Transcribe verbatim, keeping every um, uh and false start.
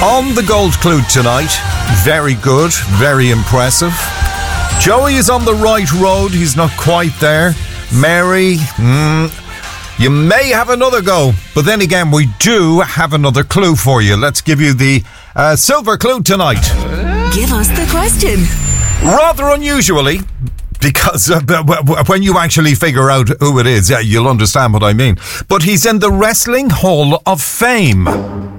on the gold clue tonight. Very good, very impressive. Joey is on the right road. He's not quite there. Mary, mm, you may have another go. But then again, we do have another clue for you. Let's give you the uh, silver clue tonight. Give us the question. Rather unusually, because uh, when you actually figure out who it is, yeah, you'll understand what I mean. But he's in the Wrestling Hall of Fame.